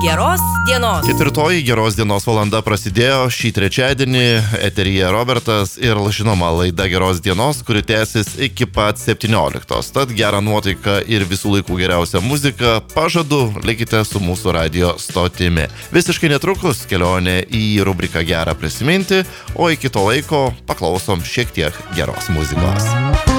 Geros dienos. Ketvirtoji Geros dienos valanda prasidėjo šį trečiadienį. Eteryje Robertas ir žinoma laida Geros dienos, kuri tęsis iki pat 17. Tad gerą nuotaiką ir visų laikų geriausią muziką pažadu, likite su mūsų radio stotimi. Visiškai netrukus kelionė į rubriką Gerą prisiminti, o iki to laiko paklausom šiek tiek geros muzikos.